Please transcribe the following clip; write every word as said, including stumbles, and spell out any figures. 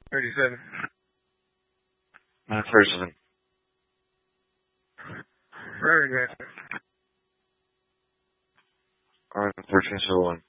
thirty-seven. nine thirty-seven. Very good. Alright, thirteen oh one.